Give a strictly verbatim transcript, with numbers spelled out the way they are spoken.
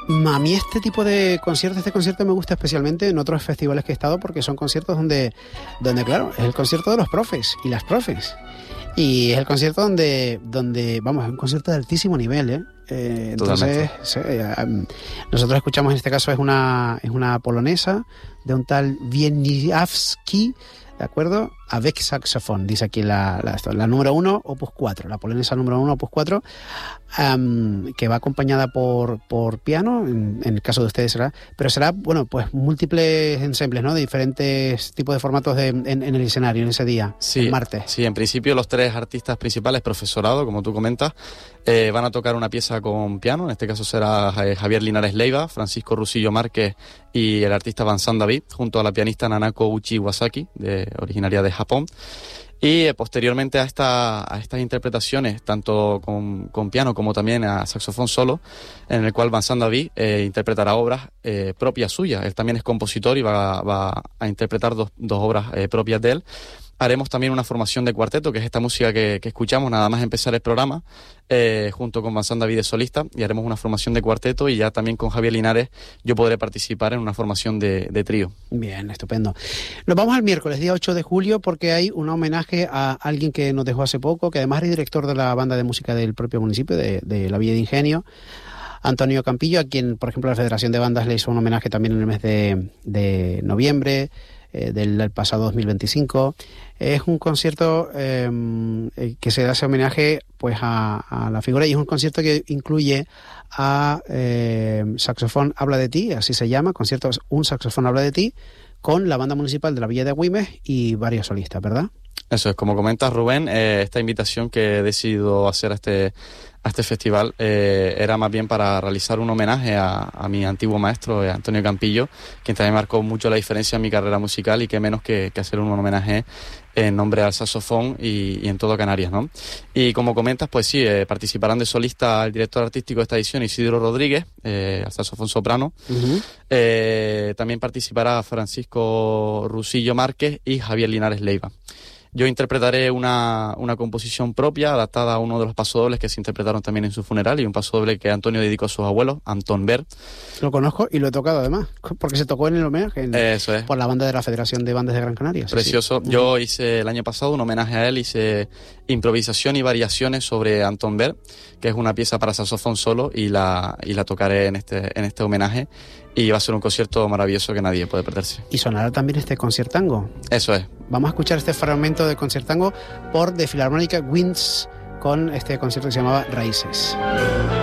A mí este tipo de conciertos, este concierto me gusta especialmente en otros festivales que he estado, porque son conciertos donde, donde claro, es el concierto de los profes y las profes. Y es el concierto donde, donde vamos, es un concierto de altísimo nivel, ¿eh? Eh, entonces, eh, nosotros escuchamos, en este caso es una, es una polonesa de un tal Wieniawski, ¿de acuerdo? Avec saxofón, dice aquí la, la, la número uno, opus cuatro, la polonesa número uno, opus cuatro, um, que va acompañada por, por piano, en, en el caso de ustedes será, pero será, bueno, pues múltiples ensembles, ¿no? De diferentes tipos de formatos de, en, en el escenario en ese día, sí, el martes. Sí, en principio los tres artistas principales, profesorado, como tú comentas, eh, van a tocar una pieza con piano, en este caso será eh, Javier Linares Leiva, Francisco Rusillo Márquez y el artista Vincent David, junto a la pianista Nanako Uchi Iwasaki, de, originaria de Japón. Y eh, posteriormente a, esta, a estas interpretaciones, tanto con, con piano como también a saxofón solo, en el cual Vincent David eh, interpretará obras eh, propias suyas. Él también es compositor y va, va a interpretar dos, dos obras eh, propias de él. Haremos también una formación de cuarteto, que es esta música que, que escuchamos nada más empezar el programa, eh, junto con Vincent David de solista, y haremos una formación de cuarteto, y ya también con Javier Linares yo podré participar en una formación de, de trío. Bien, estupendo. Nos vamos al miércoles, día ocho de julio, porque hay un homenaje a alguien que nos dejó hace poco, que además es director de la banda de música del propio municipio, de, de la Villa de Ingenio, Antonio Campillo, a quien, por ejemplo, la Federación de Bandas le hizo un homenaje también en el mes de, de noviembre, eh, del pasado dos mil veinticinco. Es un concierto eh, que se hace homenaje pues a, a la figura, y es un concierto que incluye a eh, Saxofón Habla de Ti, así se llama, concierto Un Saxofón Habla de Ti, con la banda municipal de la Villa de Agüimes y varios solistas, ¿verdad? Eso es, como comentas, Rubén, eh, esta invitación que he decidido hacer a este, a este festival eh, era más bien para realizar un homenaje a, a mi antiguo maestro, eh, Antonio Campillo, quien también marcó mucho la diferencia en mi carrera musical, y qué menos que, que hacer un homenaje en nombre al saxofón y, y en todo Canarias, ¿no? Y como comentas, pues sí, eh, participarán de solista el director artístico de esta edición, Isidro Rodríguez, eh, al saxofón soprano. Uh-huh. Eh, también participará Francisco Rusillo Márquez y Javier Linares Leiva. Yo interpretaré una, una composición propia, adaptada a uno de los pasodobles que se interpretaron también en su funeral, y un pasodoble que Antonio dedicó a sus abuelos, Antón Ver. Lo conozco y lo he tocado además, porque se tocó en el homenaje en, Eso es. por la banda de la Federación de Bandas de Gran Canaria. Precioso. Sí. Yo hice el año pasado un homenaje a él, hice improvisación y variaciones sobre Antón Ver, que es una pieza para saxofón solo, y la, y la tocaré en este, en este homenaje. Y va a ser un concierto maravilloso que nadie puede perderse. Y sonará también este concertango. Eso es. Vamos a escuchar este fragmento de concertango por The Philharmonic Winds, con este concierto que se llamaba Raíces.